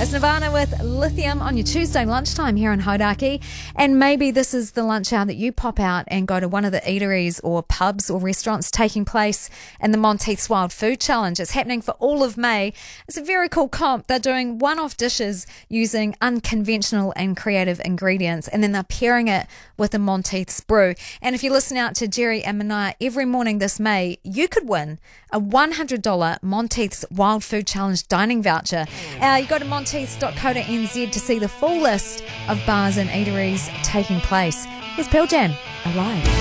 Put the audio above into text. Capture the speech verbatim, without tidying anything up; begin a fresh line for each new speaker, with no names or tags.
It's Nirvana with Lithium on your Tuesday lunchtime here in Hauraki. And maybe this is the lunch hour that you pop out and go to one of the eateries or pubs or restaurants taking place in the Monteith's Wild Food Challenge. It's happening for all of May. It's a very cool comp. They're doing one-off dishes using unconventional and creative ingredients, and then they're pairing it with a Monteith's brew. And if you listen out to Jerry and Manaya every morning this May, you could win a one hundred dollars Monteith's Wild Food Challenge dining voucher. Uh, you go to monteiths dot co dot n z to see the full list of bars and eateries taking place. Here's Pearl Jam, Alive.